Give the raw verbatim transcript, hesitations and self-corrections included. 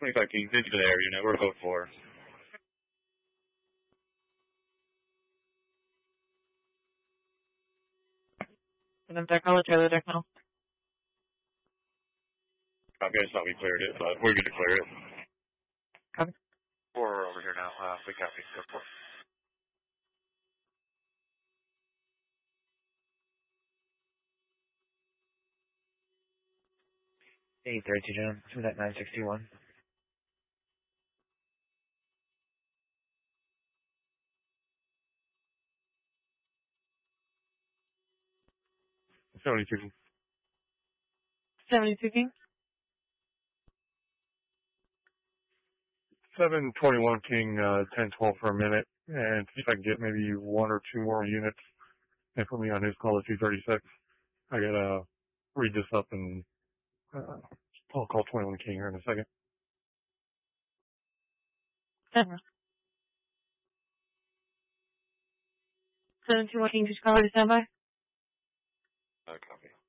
twenty-five King, into the air unit. We're code four. And then deck, I'll let Taylor deck now. Copy, I just thought we cleared it, but we're good to clear it. Copy. Four over here now. Uh, we copy. Go four. eight thirty-two, John. From that nine sixty-one. seventy-two King. seventy-two King. seven twenty-one King, uh, ten twelve for a minute, and see if I can get maybe one or two more units and put me on his call at two thirty-six. I gotta read this up and, uh, I'll call twenty-one King here in a second. Seven. seven two one King, just call it a standby. Uh, copy.